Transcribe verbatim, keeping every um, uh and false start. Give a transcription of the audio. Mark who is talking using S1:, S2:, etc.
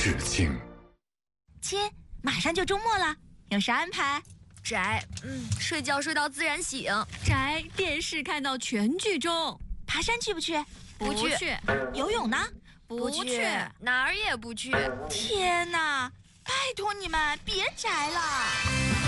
S1: 致敬。
S2: 亲，马上就周末了，有啥安排？
S3: 宅，嗯，睡觉睡到自然醒。
S4: 宅，电视看到全剧终。
S2: 爬山去不去？
S3: 不去。
S2: 游泳呢？
S3: 不去。哪儿也不去。
S2: 天哪！拜托你们别宅了。